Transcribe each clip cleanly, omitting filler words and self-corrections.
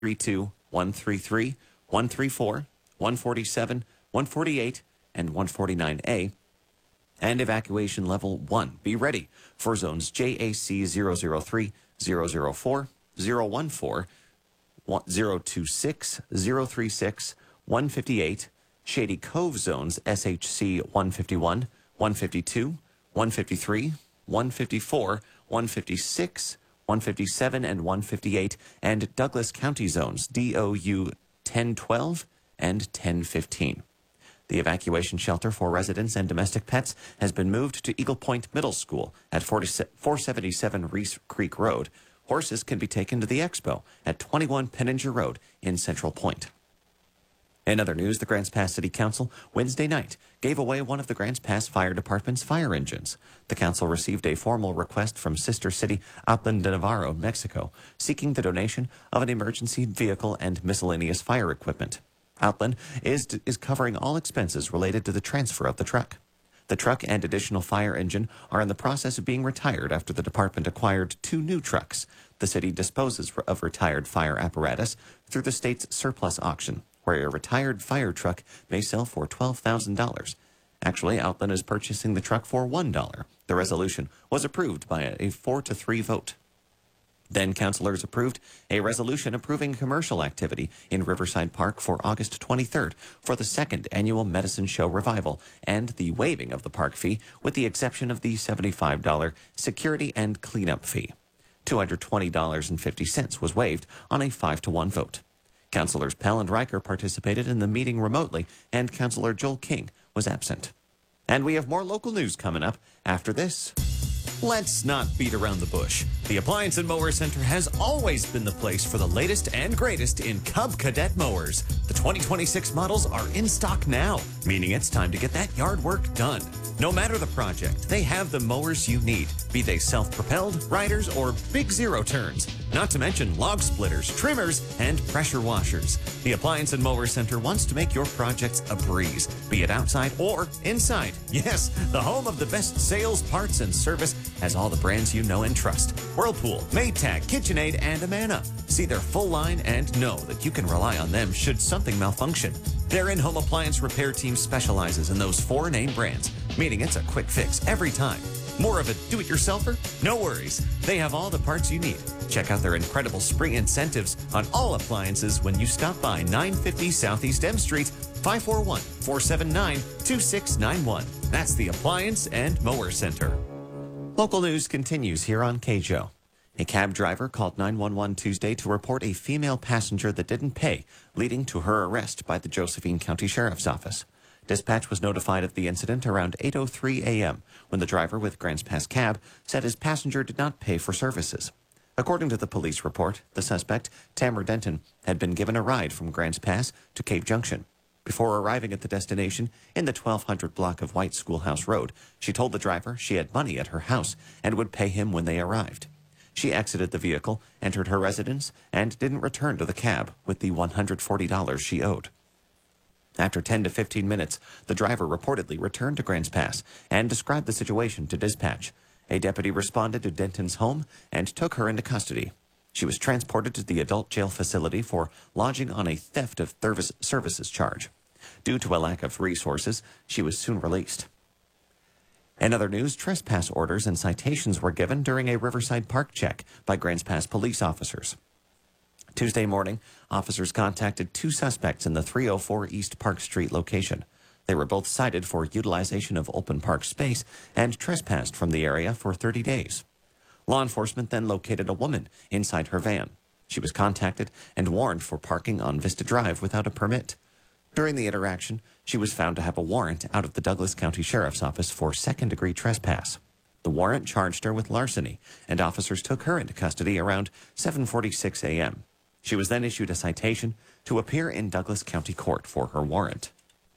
132, 133, 134, 147, 148, and 149A. And evacuation level 1. Be ready for zones JAC 003, 004, 014, 026, 036, 158, Shady Cove zones SHC 151, 152, 153, 154, 156, 157, and 158, and Douglas County zones DOU 1012 and 1015. The evacuation shelter for residents and domestic pets has been moved to Eagle Point Middle School at 477 Reese Creek Road. Horses can be taken to the Expo at 21 Penninger Road in Central Point. In other news, the Grants Pass City Council Wednesday night gave away one of the Grants Pass Fire Department's fire engines. The council received a formal request from sister city Atlan de Navarro, Mexico, seeking the donation of an emergency vehicle and miscellaneous fire equipment. Outland is covering all expenses related to the transfer of the truck. The truck and additional fire engine are in the process of being retired after the department acquired 2 new trucks. The city disposes of retired fire apparatus through the state's surplus auction, where a retired fire truck may sell for $12,000. Actually, Outland is purchasing the truck for $1. The resolution was approved by a 4-3 vote. Then councilors approved a resolution approving commercial activity in Riverside Park for August 23rd for the 2nd annual Medicine Show Revival and the waiving of the park fee with the exception of the $75 security and cleanup fee. $220.50 was waived on a 5-1 vote. Councilors Pell and Riker participated in the meeting remotely, and Councilor Joel King was absent. And we have more local news coming up after this. Let's not beat around the bush. The Appliance and Mower Center has always been the place for the latest and greatest in Cub Cadet mowers. The 2026 models are in stock now, meaning it's time to get that yard work done. No matter the project, they have the mowers you need, be they self-propelled, riders, or big zero turns. Not to mention log splitters, trimmers, and pressure washers. The Appliance and Mower Center wants to make your projects a breeze, be it outside or inside. Yes, the home of the best sales, parts, and service has all the brands you know and trust. Whirlpool, Maytag, KitchenAid, and Amana. See their full line and know that you can rely on them should something malfunction. Their in-home appliance repair team specializes in those 4 name brands, meaning it's a quick fix every time. More of a do-it-yourselfer? No worries. They have all the parts you need. Check out their incredible spring incentives on all appliances when you stop by 950 Southeast M Street, 541-479-2691. That's the Appliance and Mower Center. Local news continues here on KJO. A cab driver called 911 Tuesday to report a female passenger that didn't pay, leading to her arrest by the Josephine County Sheriff's Office. Dispatch was notified of the incident around 8:03 a.m. when the driver with Grants Pass cab said his passenger did not pay for services. According to the police report, the suspect, Tamara Denton, had been given a ride from Grants Pass to Cave Junction. Before arriving at the destination in the 1200 block of White Schoolhouse Road, she told the driver she had money at her house and would pay him when they arrived. She exited the vehicle, entered her residence, and didn't return to the cab with the $140 she owed. After 10 to 15 minutes, the driver reportedly returned to Grants Pass and described the situation to dispatch. A deputy responded to Denton's home and took her into custody. She was transported to the adult jail facility for lodging on a theft of services charge. Due to a lack of resources, she was soon released. In other news, trespass orders and citations were given during a Riverside Park check by Grants Pass police officers. Tuesday morning, officers contacted 2 suspects in the 304 East Park Street location. They were both cited for utilization of open park space and trespassed from the area for 30 days. Law enforcement then located a woman inside her van. She was contacted and warned for parking on Vista Drive without a permit. During the interaction, she was found to have a warrant out of the Douglas County Sheriff's Office for second-degree trespass. The warrant charged her with larceny, and officers took her into custody around 7:46 a.m. She was then issued a citation to appear in Douglas County Court for her warrant.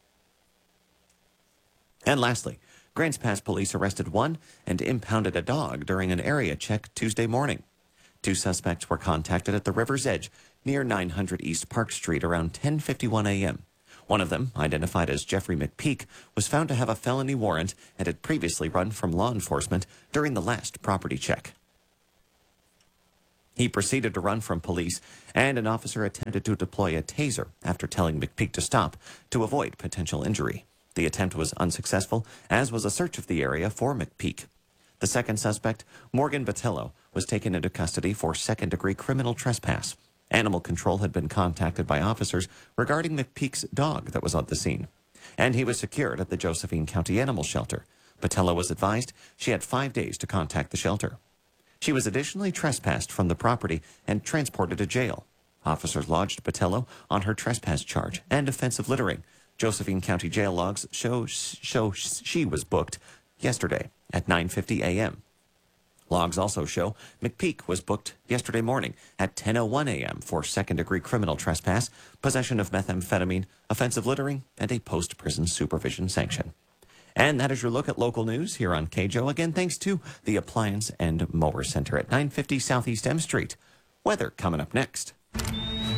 And lastly, Grants Pass police arrested one and impounded a dog during an area check Tuesday morning. 2 suspects were contacted at the river's edge near 900 East Park Street around 10:51 a.m. One of them, identified as Jeffrey McPeak, was found to have a felony warrant and had previously run from law enforcement during the last property check. He proceeded to run from police, and an officer attempted to deploy a taser after telling McPeak to stop to avoid potential injury. The attempt was unsuccessful, as was a search of the area for McPeak. The second suspect, Morgan Botello, was taken into custody for second-degree criminal trespass. Animal control had been contacted by officers regarding McPeak's dog that was on the scene, and he was secured at the Josephine County Animal Shelter. Botello was advised she had 5 days to contact the shelter. She was additionally trespassed from the property and transported to jail. Officers lodged Botello on her trespass charge and offensive littering. Josephine County jail logs show she was booked yesterday at 9:50 a.m. Logs also show McPeak was booked yesterday morning at 10:01 a.m. for second-degree criminal trespass, possession of methamphetamine, offensive littering, and a post-prison supervision sanction. And that is your look at local news here on KJO. Again, thanks to the Appliance and Mower Center at 950 Southeast M Street. Weather coming up next.